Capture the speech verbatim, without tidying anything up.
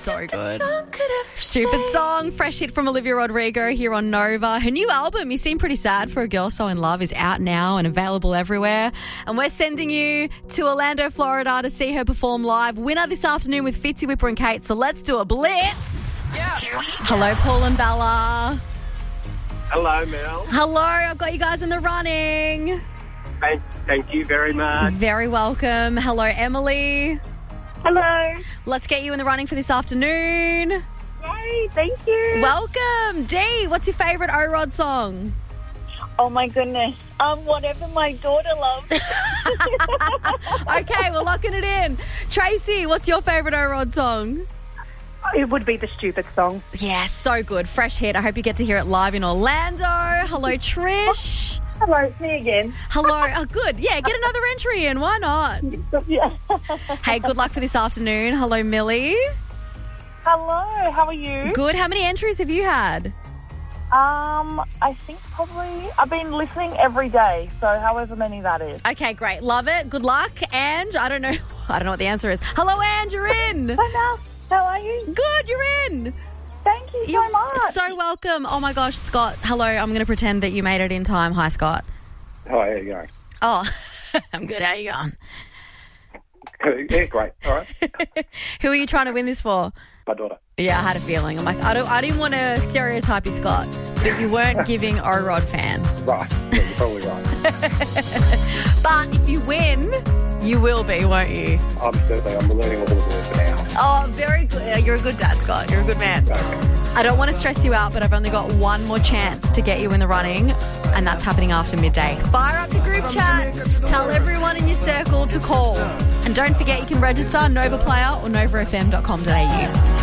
So good. Stupid song. Fresh hit from Olivia Rodrigo here on Nova. Her new album, You Seem Pretty Sad for a Girl So In Love, is out now and available everywhere. And we're sending you to Orlando, Florida to see her perform live. Winner this afternoon with Fitzy, Whipper and Kate. So let's do a blitz. Yeah. Hello, Paul and Bella. Hello, Mel. Hello, I've got you guys in the running. Thank, thank you very much. Very welcome. Hello, Emily. Hello. Let's get you in the running for this afternoon. Yay, thank you. Welcome. Dee, what's your favourite O-Rod song? Oh, my goodness. Um, whatever my daughter loves. Okay, we're locking it in. Tracy, what's your favourite O-Rod song? It would be the Stupid song. Yeah, so good. Fresh hit. I hope you get to hear it live in Orlando. Hello, Trish. Hello, it's me again. Hello. Oh, good. Yeah, get another entry in. Why not? Yeah. Hey, good luck for this afternoon. Hello, Millie. Hello, how are you? Good. How many entries have you had? Um, I think probably, I've been listening every day, so however many that is. Okay, great. Love it. Good luck. Ange, I don't know. I don't know what the answer is. Hello, Ange. You're in. Hi, Mel. How are you? Good. You're in. Thank you so You're much. so welcome. Oh, my gosh, Scott. Hello. I'm going to pretend that you made it in time. Hi, Scott. Hi, how are you going? Oh, I'm good. How are you going? Yeah, great. All right. Who are you trying to win this for? My daughter. Yeah, I had a feeling. I'm like, I don't. I didn't want to stereotype you, Scott, but you weren't giving O-Rod fan. Right. Yeah, you're probably right. But if you win, you will be, won't you? I'm certainly, I'm learning all the words now. Oh, very good. You're a good dad, Scott. You're a good man. Okay. I don't want to stress you out, but I've only got one more chance to get you in the running, and that's happening after midday. Fire up the group chat. Tell everyone in your circle to call. And don't forget you can register Nova Player or nova f m dot com dot a u.